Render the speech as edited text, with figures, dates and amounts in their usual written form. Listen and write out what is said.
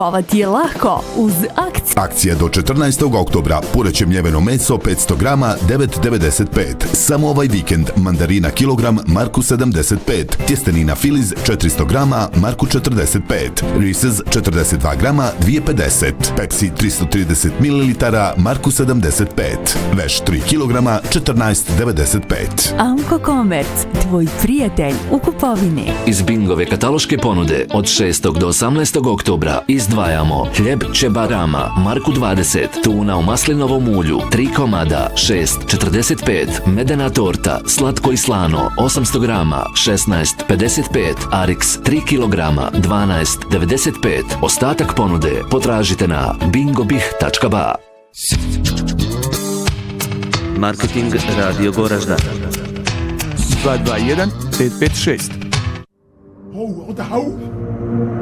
Ova ti je lako uz akciju. Akcija do 14. oktobra. Pureće mljeveno meso 500 grama 9,95. Samo ovaj vikend mandarina kilogram Marku 75. Tjestenina Filiz 400 grama Marku 45. Reese's 42 grama 2,50. Pepsi 330 ml Marku 75. Veš 3 kilograma 14,95. Amko Komerc, tvoj prijatelj u kupovini. Iz Bingove kataloške ponude od 6. do 18. oktobra izdvajamo hljeb Čebarama Marku 20, tuna u maslinovom ulju 3 komada 6,45, medena torta slatko i slano 800 grama 16,55, Arix 3 kilograma 12,95. Ostatak ponude potražite na bingobih.ba. Marketing Radio Goražda 221 556.